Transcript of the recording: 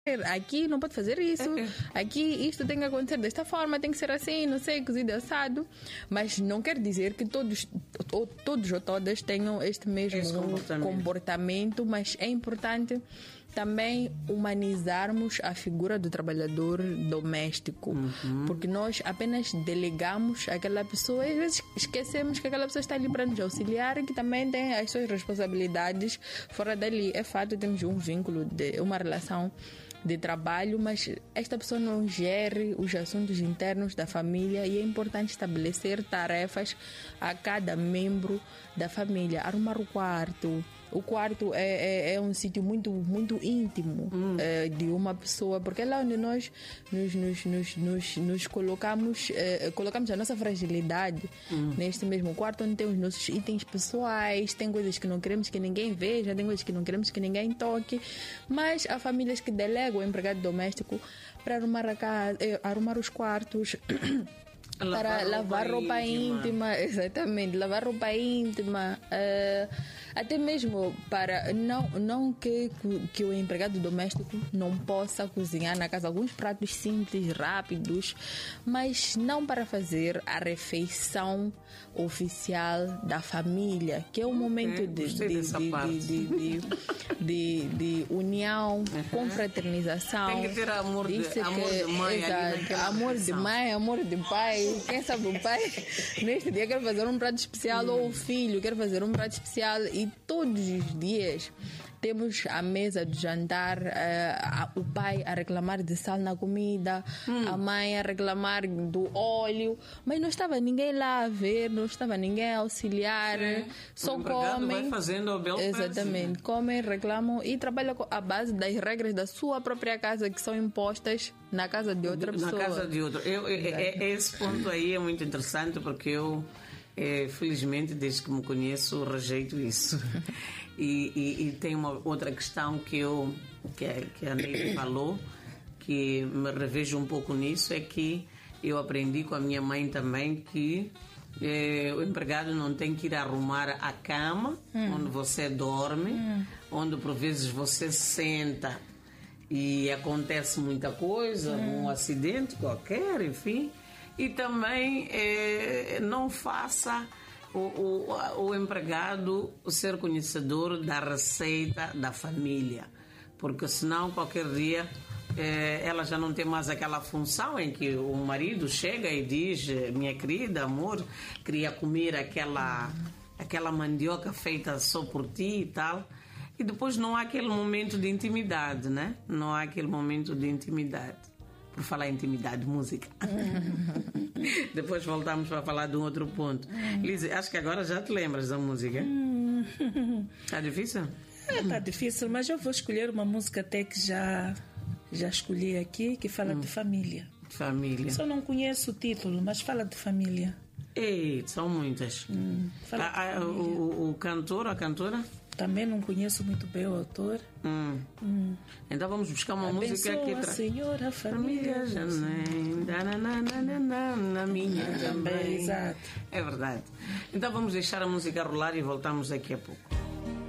aqui não pode fazer isso, aqui isto tem que acontecer desta forma, tem que ser assim, não sei, cozido assado. Mas não quer dizer que todos ou todas tenham este mesmo comportamento, mas é importante também humanizarmos a figura do trabalhador doméstico, porque nós apenas delegamos àquela pessoa e às vezes esquecemos que aquela pessoa está ali para nos auxiliar e que também tem as suas responsabilidades fora dali. É fato, temos um vínculo, uma relação de trabalho, mas esta pessoa não gere os assuntos internos da família e é importante estabelecer tarefas a cada membro da família. Arrumar o quarto. O quarto é um sítio muito, muito íntimo de uma pessoa, porque é lá onde nós nos colocamos a nossa fragilidade neste mesmo quarto, onde tem os nossos itens pessoais, tem coisas que não queremos que ninguém veja, tem coisas que não queremos que ninguém toque, mas há famílias que delegam o empregado doméstico para arrumar a casa, arrumar os quartos, para lavar roupa íntima, exatamente, lavar roupa íntima, até mesmo para não que o empregado doméstico não possa cozinhar na casa alguns pratos simples, rápidos, mas não para fazer a refeição oficial da família, que é um momento de união, confraternização. Tem que ter amor de mãe, exato, amor de mãe, amor de pai. Quem sabe o pai neste dia quer fazer um prato especial, ou o filho quer fazer um prato especial, e todos os dias temos a mesa de jantar, o pai a reclamar de sal na comida, a mãe a reclamar do óleo, mas não estava ninguém lá a ver, não estava ninguém a auxiliar. Só comem, vai fazendo o belo exatamente, comem, reclamam e trabalham à base das regras da sua própria casa, que são impostas na casa de outra pessoa. Na casa de outra. Esse ponto aí é muito interessante, porque eu felizmente, desde que me conheço, rejeito isso. E tem uma outra questão que a Neide falou, que me revejo um pouco nisso, é que eu aprendi com a minha mãe também que o empregado não tem que ir arrumar a cama onde você dorme, onde por vezes você senta e acontece muita coisa, um acidente qualquer, enfim. E também não faça o empregado ser conhecedor da receita da família, porque senão qualquer dia ela já não tem mais aquela função em que o marido chega e diz: minha querida, amor, queria comer aquela mandioca feita só por ti e tal. E depois não há aquele momento de intimidade, né? Não há aquele momento de intimidade. Por falar em intimidade, música. Depois voltamos para falar de um outro ponto. Lise, acho que agora já te lembras da música. Está difícil? Está difícil, mas eu vou escolher uma música até que já escolhi aqui, que fala de família. Família. Só não conheço o título, mas fala de família. Ei, são muitas. O cantor, a cantora? Também não conheço muito bem o autor. Então vamos buscar uma música que a senhora, a família na minha também. Exato. É verdade. Então vamos deixar a música rolar e voltamos daqui a pouco.